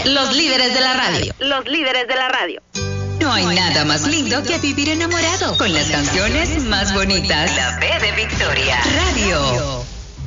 los líderes de la radio. Los líderes de la radio. No hay nada más lindo que vivir enamorado con las canciones más bonitas. La B de Victoria. Radio.